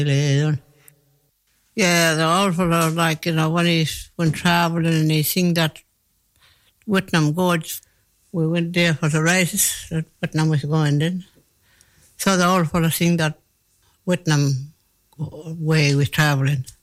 Yeah, the old fellow, like, when he's when travelling and he sing that Whitnam Gorge, we went there for the races that Whitnam was going then. So the old fellow sing that Whitnam way we travelling.